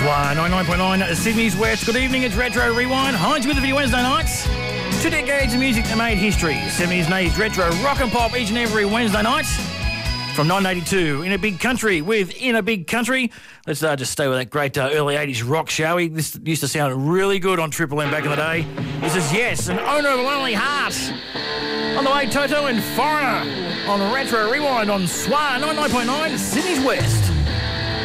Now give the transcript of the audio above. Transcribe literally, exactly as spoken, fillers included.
Swan ninety-nine point nine, Sydney's West. Good evening, it's Retro Rewind. Hines with you for your Wednesday nights. Two decades of music that made history. seventies and eighties retro rock and pop each and every Wednesday night. From nineteen eighty-two, In a Big Country with In a Big Country. Let's uh, just stay with that great uh, early eighties rock, shall we? This used to sound really good on Triple M back in the day. This is Yes, an Owner of a Lonely Heart. On the way, Toto and Foreigner on Retro Rewind on Swan ninety-nine point nine, Sydney's West.